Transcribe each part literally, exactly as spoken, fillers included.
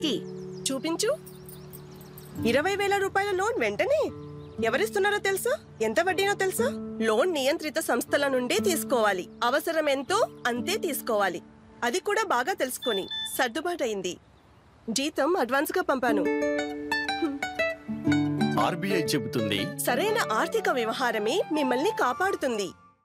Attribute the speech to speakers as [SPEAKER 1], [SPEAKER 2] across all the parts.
[SPEAKER 1] ఈ చూపించు. ఇరవై వేల రూపాయల లోన్ వెంటనే ఎవరిస్తున్నారో తెలుసా? ఎంత వడ్డీనో తెలుసా? లోన్ నియంత్రిత సంస్థల నుండి తీసుకోవాలి. అవసరం ఎంతో అంతే తీసుకోవాలి. అది కూడా బాగా తెలుసుకొని సర్దుబాటయింది. జీతం అడ్వాన్స్ గా పంపాను.
[SPEAKER 2] ఆర్బీఐ చెబుతుంది,
[SPEAKER 1] సరైన ఆర్థిక వ్యవహారమే మిమ్మల్ని కాపాడుతుంది.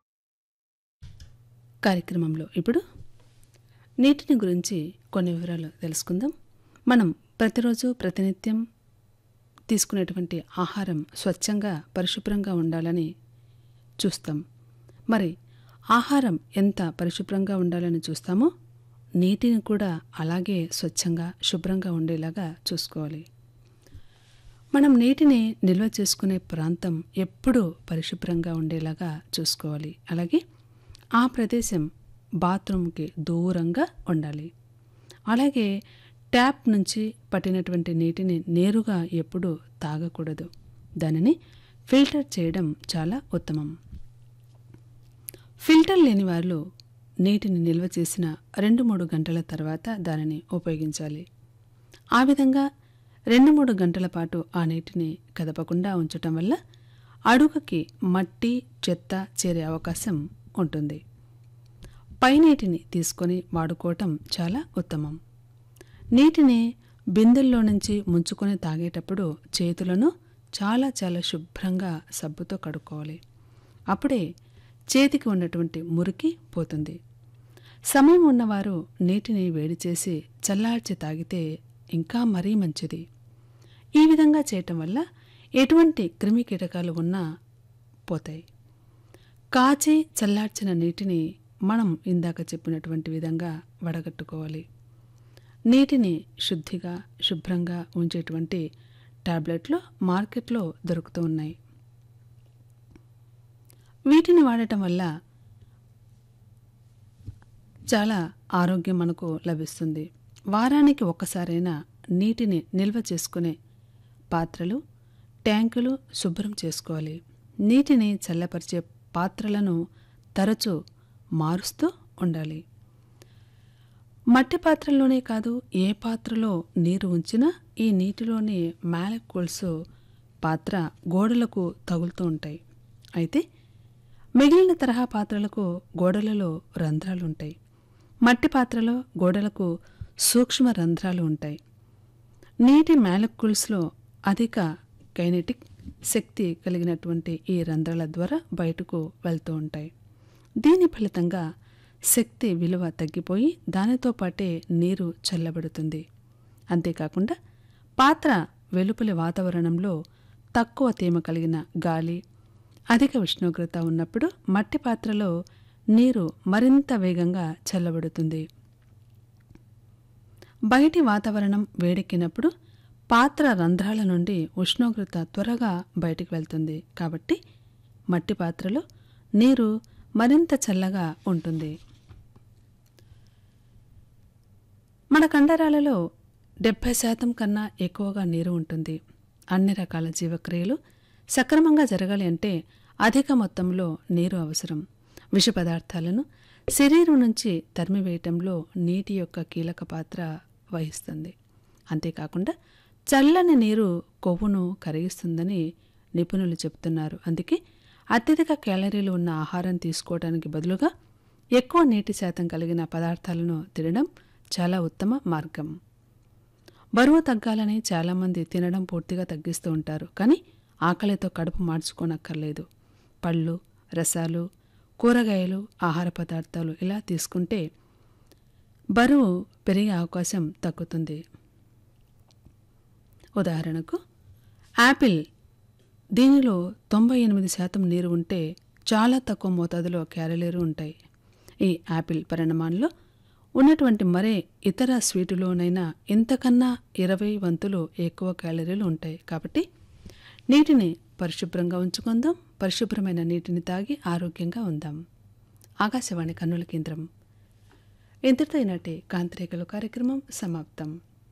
[SPEAKER 3] కార్యక్రమంలో ఇప్పుడు నీటిని గురించి కొన్ని వివరాలు తెలుసుకుందాం. మనం ప్రతిరోజు ప్రతినిత్యం తీసుకునేటువంటి ఆహారం స్వచ్ఛంగా పరిశుభ్రంగా ఉండాలని చూస్తాం. మరి ఆహారం ఎంత పరిశుభ్రంగా ఉండాలని చూస్తామో నీటిని కూడా అలాగే స్వచ్ఛంగా శుభ్రంగా ఉండేలాగా చూసుకోవాలి. మనం నీటిని నిల్వ చేసుకునే ప్రాంతం ఎప్పుడూ పరిశుభ్రంగా ఉండేలాగా చూసుకోవాలి. అలాగే ఆ ప్రదేశం బాత్రూమ్కి దూరంగా ఉండాలి. అలాగే ట్యాప్ నుంచి పట్టినటువంటి నీటిని నేరుగా ఎప్పుడూ తాగకూడదు. దానిని ఫిల్టర్ చేయడం చాలా ఉత్తమం. ఫిల్టర్ లేని వారు నీటిని నిల్వ చేసిన రెండు మూడు గంటల తర్వాత దానిని ఉపయోగించాలి. ఆ విధంగా రెండు మూడు గంటల పాటు ఆ నీటిని కదపకుండా ఉంచటం వల్ల అడుగుకి మట్టి చెత్త చేరే అవకాశం ఉంటుంది. పై నీటిని తీసుకొని వాడుకోవటం చాలా ఉత్తమం. నీటిని బిందెల్లో నుంచి ముంచుకొని తాగేటప్పుడు చేతులను చాలా చాలా శుభ్రంగా సబ్బుతో కడుక్కోవాలి. అప్పుడే చేతికి ఉన్నటువంటి మురికి పోతుంది. సమయం ఉన్నవారు నీటిని వేడి చేసి చల్లార్చి తాగితే ఇంకా మరీ మంచిది. ఈ విధంగా చేయటం వల్ల ఎటువంటి క్రిమి కీటకాలు ఉన్నా పోతాయి. కాచి చల్లార్చిన నీటిని మనం ఇందాక చెప్పినటువంటి విధంగా వడగట్టుకోవాలి. నీటిని శుద్ధిగా శుభ్రంగా ఉంచేటువంటి టాబ్లెట్లు మార్కెట్లో దొరుకుతూ ఉన్నాయి. వీటిని వాడటం వల్ల చాలా ఆరోగ్యం మనకు లభిస్తుంది. వారానికి ఒక్కసారైనా నీటిని నిల్వ చేసుకునే పాత్రలు ట్యాంకులు శుభ్రం చేసుకోవాలి. నీటిని చల్లపరిచే పాత్రలను తరచూ మారుస్తూ ఉండాలి. మట్టి పాత్రల్లోనే కాదు, ఏ పాత్రలో నీరు ఉంచినా ఈ నీటిలోని మాలిక్యూల్స్ పాత్ర గోడలకు తగులుతూ ఉంటాయి. అయితే మిగిలిన తరహా పాత్రలకు గోడలలో రంధ్రాలు ఉంటాయి. మట్టి పాత్రలో గోడలకు సూక్ష్మ రంధ్రాలు ఉంటాయి. నీటి మాలిక్యూల్స్లో అధిక కైనెటిక్ శక్తి కలిగినటువంటి ఈ రంధ్రాల ద్వారా బయటకు వెళ్తూ ఉంటాయి. దీని ఫలితంగా శక్తి విలువ తగ్గిపోయి దానితో పాటే నీరు చల్లబడుతుంది. అంతేకాకుండా పాత్ర వెలుపలి వాతావరణంలో తక్కువ తేమ కలిగిన గాలి, అధిక ఉష్ణోగ్రత ఉన్నప్పుడు మట్టి పాత్రలో నీరు మరింత వేగంగా చల్లబడుతుంది. బయటి వాతావరణం వేడెక్కినప్పుడు పాత్ర రంధ్రాల నుండి ఉష్ణోగ్రత త్వరగా బయటికి వెళ్తుంది. కాబట్టి మట్టి పాత్రలో నీరు మరింత చల్లగా ఉంటుంది. మన కండరాలలో డెబ్భై శాతం కన్నా ఎక్కువగా నీరు ఉంటుంది. అన్ని రకాల జీవక్రియలు సక్రమంగా జరగాలి అంటే అధిక మొత్తంలో నీరు అవసరం. విష పదార్థాలను శరీరం నుంచి తరిమివేయటంలో నీటి యొక్క కీలక పాత్ర వహిస్తుంది. అంతేకాకుండా చల్లని నీరు కొవ్వును కరిగిస్తుందని నిపుణులు చెబుతున్నారు. అందుకే అత్యధిక క్యాలరీలు ఉన్న ఆహారం తీసుకోవడానికి బదులుగా ఎక్కువ నీటి శాతం కలిగిన పదార్థాలను తినడం చాలా ఉత్తమ మార్గం. బరువు తగ్గాలని చాలామంది తినడం పూర్తిగా తగ్గిస్తూ ఉంటారు. కానీ ఆకలితో కడుపు మార్చుకోనక్కర్లేదు. పళ్ళు, రసాలు, కూరగాయలు, ఆహార పదార్థాలు ఇలా తీసుకుంటే బరువు పెరిగే అవకాశం తగ్గుతుంది. ఉదాహరణకు యాపిల్, దీనిలో తొంభై ఎనిమిది శాతం నీరు ఉంటే చాలా తక్కువ మోతాదులో క్యాలరీలు ఉంటాయి. ఈ యాపిల్ పరిణామాల్లో ఉన్నటువంటి మరే ఇతర స్వీటులోనైనా ఇంతకన్నా ఇరవై వంతులు ఎక్కువ క్యాలరీలు ఉంటాయి. కాబట్టి నీటిని పరిశుభ్రంగా ఉంచుకుందాం. పరిశుభ్రమైన నీటిని తాగి ఆరోగ్యంగా ఉందాం. ఆకాశవాణి కర్నూలు కేంద్రం. ఇంతటితో ఈనాటి కాంతిరేఖలు కార్యక్రమం సమాప్తం.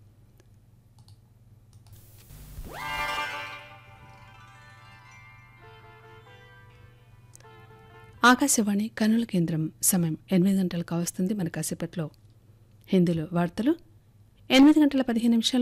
[SPEAKER 3] ఆకాశవాణి కర్నూలు కేంద్రం. సమయం ఎనిమిది గంటలకు వస్తుంది. మన కాసేపట్లో హిందీలో వార్తలు, ఎనిమిది గంటల పదిహేను నిమిషాలు